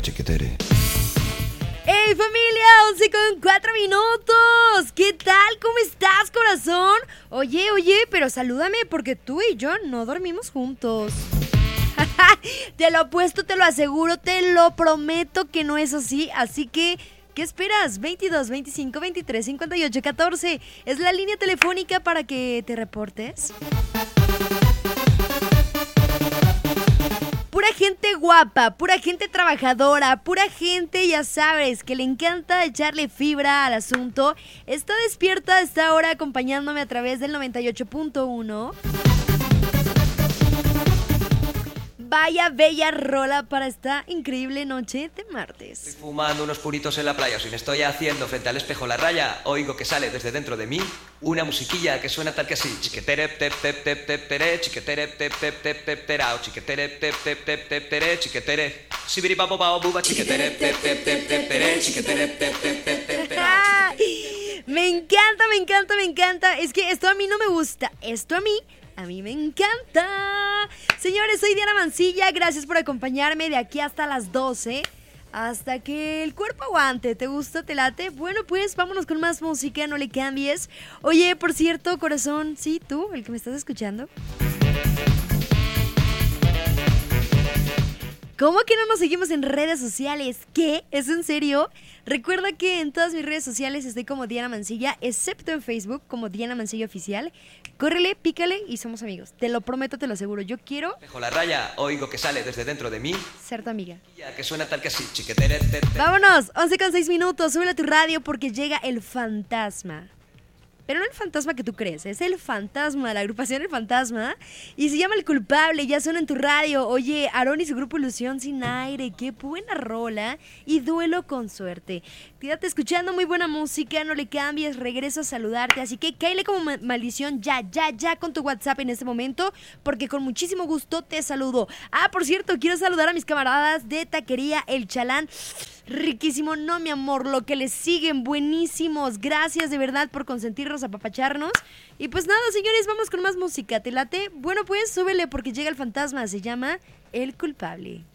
chiquitere. ¡Hey familia! 11:04. ¿Qué tal? ¿Cómo estás, corazón? Oye, pero salúdame porque tú y yo no dormimos juntos. Te lo apuesto, te lo aseguro, te lo prometo que no es así. Así que, ¿qué esperas? 22 25 23 58 14 es la línea telefónica para que te reportes. Pura gente guapa, pura gente trabajadora, pura gente, ya sabes, que le encanta echarle fibra al asunto. Está despierta a esta hora acompañándome a través del 98.1. Vaya bella rola para esta increíble noche de martes. Estoy fumando unos puritos en la playa, o si me estoy haciendo frente al espejo la raya, oigo que sale desde dentro de mí una musiquilla que suena tal que así. Chiquetere tep tep tep tep tere, chiquetere tep tep tep tep terao, chiquetere tep tep tep tep tere, chiquetere. Sibiri papo pao buba, chiquetere tep tep tep tep tere, chiquetere tep tep tep tep terao. Me encanta. Es que esto a mí no me gusta. Esto a mí me encanta. Señores, soy Diana Mancilla. Gracias por acompañarme de aquí hasta las 12. Hasta que el cuerpo aguante. ¿Te gusta? ¿Te late? Bueno, pues vámonos con más música. No le cambies. Oye, por cierto, corazón, sí, tú, el que me estás escuchando. ¿Cómo que no nos seguimos en redes sociales? ¿Qué? ¿Es en serio? Recuerda que en todas mis redes sociales estoy como Diana Mancilla, excepto en Facebook como Diana Mancilla Oficial. Córrele, pícale y somos amigos. Te lo prometo, te lo aseguro. Yo quiero Dejo la raya, oigo que sale desde dentro de mí ser tu amiga. que suena tal que así. Chiquetere tep tep. Vámonos, 11:06. Súbele a tu radio porque llega el fantasma. Pero no el fantasma que tú crees, es el fantasma, la agrupación El Fantasma. Y se llama El Culpable, ya suena en tu radio. Oye, Aarón y su grupo Ilusión Sin Aire, qué buena rola. Y Duelo con Suerte. Quédate escuchando muy buena música, no le cambies, regreso a saludarte. Así que cáele como maldición ya con tu WhatsApp en este momento, porque con muchísimo gusto te saludo. Ah, por cierto, quiero saludar a mis camaradas de Taquería El Chalán. Riquísimo, no mi amor, lo que les siguen, buenísimos. Gracias de verdad por consentirnos, apapacharnos. Y pues nada, señores, vamos con más música. ¿Te late? Bueno, pues súbele porque llega el fantasma, se llama El Culpable.